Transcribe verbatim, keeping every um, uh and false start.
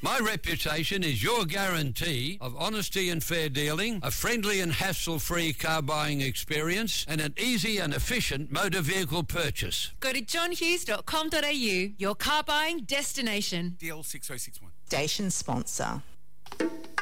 My reputation is your guarantee of honesty and fair dealing, a friendly and hassle-free car buying experience, and an easy and efficient motor vehicle purchase. Go to john hughes dot com dot a u, your car buying destination. D L six oh six one. Station sponsor.